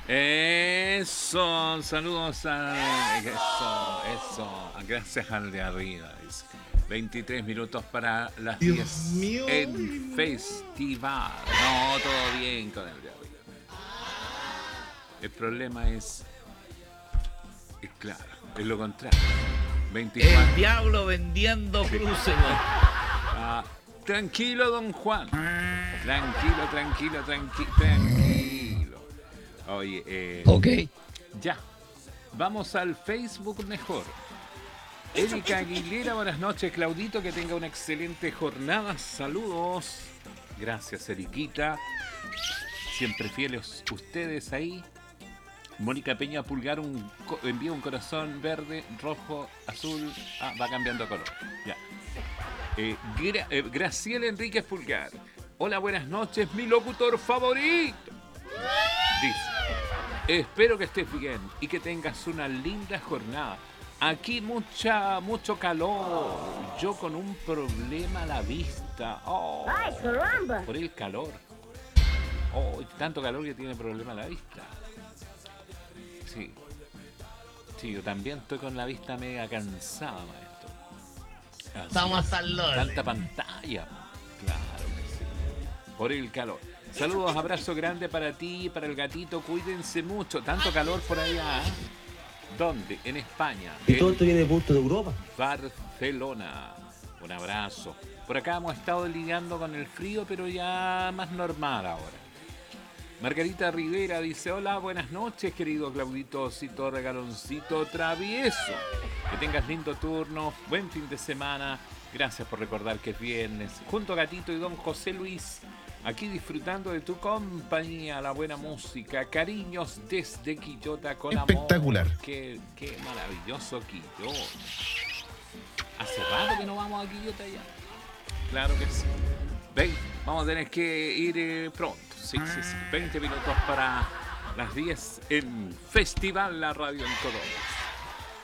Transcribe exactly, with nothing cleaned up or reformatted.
Eso, saludos a... Eso, eso, gracias al de arriba. veintitrés minutos para las Dios diez mío. en festival. No, todo bien con el de arriba. El problema es... es claro, es lo contrario. veinticuatro. El diablo vendiendo cruces. Ah, tranquilo, don Juan. Tranquilo, tranquilo, tranqui tranquilo. Oye, eh, Ok. ya. Vamos al Facebook mejor. Erika Aguilera, buenas noches. Claudito, que tenga una excelente jornada. Saludos. Gracias, Eriquita. Siempre fieles ustedes ahí. Mónica Peña Pulgar un, envía un corazón verde, rojo, azul. Ah, va cambiando de color. Ya. Eh, Gra eh, Graciela Enríquez Pulgar. Hola, buenas noches, mi locutor favorito. Dice, espero que estés bien y que tengas una linda jornada. Aquí mucha, mucho calor. Yo con un problema a la vista. Oh, ¡Ay, caramba! por el calor. Oh, tanto calor que tiene problema a la vista. Sí. Sí, yo también estoy con la vista media cansada, maestro. Así Estamos es. hasta el lore. Tanta pantalla. Claro que sí. Por el calor. Saludos, abrazo grande para ti y para el gatito. Cuídense mucho. Tanto calor por allá. ¿eh? ¿Dónde? En España. Y todo esto viene de punto de Europa. Barcelona. Un abrazo. Por acá hemos estado lidiando con el frío, pero ya más normal ahora. Margarita Rivera dice, hola, buenas noches, querido Claudito, Cito, regaloncito travieso. Que tengas lindo turno, buen fin de semana. Gracias por recordar que es viernes. Junto a Gatito y don José Luis, aquí disfrutando de tu compañía, la buena música. Cariños desde Quillota con Espectacular. amor. Qué, qué maravilloso Quillota. Hace rato que no vamos a Quillota ya. Claro que sí. Ven, vamos a tener que ir eh, pronto. Sí, sí, sí. veinte minutos para las diez en Festival La Radio en Córdoba.